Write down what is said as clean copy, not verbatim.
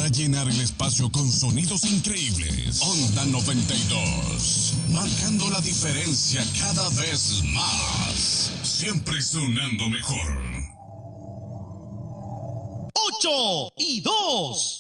para llenar el espacio con sonidos increíbles. Onda 92, marcando la diferencia cada vez más. Siempre sonando mejor. 8 y 2.